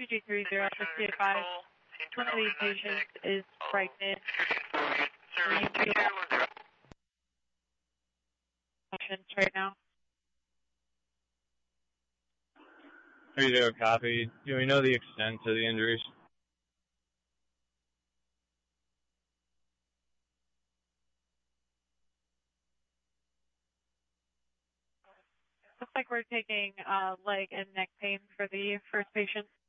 2G30, just be advised, one of these patients is pregnant. Right now. 30 copy. Do we know the extent of the injuries? Looks like we're taking leg and neck pain for the first patient.